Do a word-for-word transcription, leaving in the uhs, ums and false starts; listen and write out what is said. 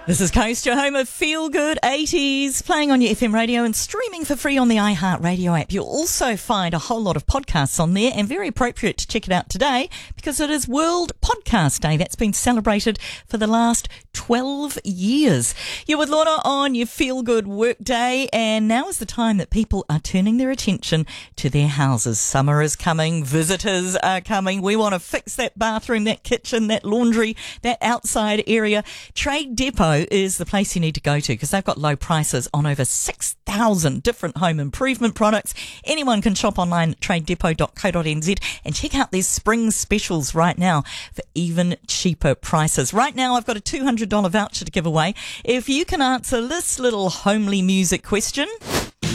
This is Coast, your home of Feel Good eighties, playing on your F M radio and streaming for free on the iHeartRadio app. You'll also find a whole lot of podcasts on there, and very appropriate to check it out today because it is World Podcast Day. That's been celebrated for the last twelve years. You're with Lorna on your Feel Good work day, and now is the time that people are turning their attention to their houses. Summer is coming, visitors are coming. We want to fix that bathroom, that kitchen, that laundry, that outside area. Trade Depot is the place you need to go to because they've got low prices on over six thousand different home improvement products. Anyone can shop online at trade depot dot co dot n z and check out their spring specials right now for even cheaper prices. Right now, I've got a two hundred dollars voucher to give away if you can answer this little homely music question.